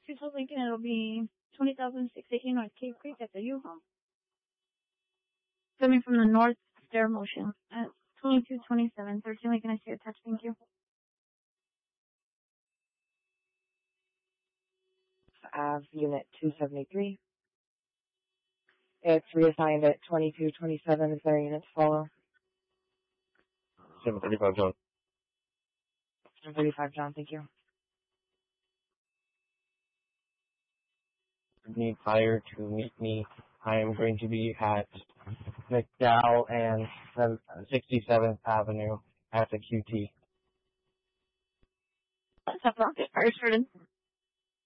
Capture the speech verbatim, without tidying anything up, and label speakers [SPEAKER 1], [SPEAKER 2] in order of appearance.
[SPEAKER 1] two twelve Lincoln, it'll be twenty thousand six hundred eighteen North Cave Creek at the U-Haul. Coming from the north stair motion at twenty-two twenty-seven. thirteen Lincoln, I see attached. Thank you.
[SPEAKER 2] Ave Unit two seventy-three. It's reassigned at twenty-two twenty-seven. Is there a unit to follow?
[SPEAKER 3] seven thirty-five, John.
[SPEAKER 2] seven thirty-five, John. Thank you.
[SPEAKER 3] Need fire to meet me. I am going to be at McDowell and sixty-seventh Avenue at the Q T.
[SPEAKER 1] Let's have rocket fire started.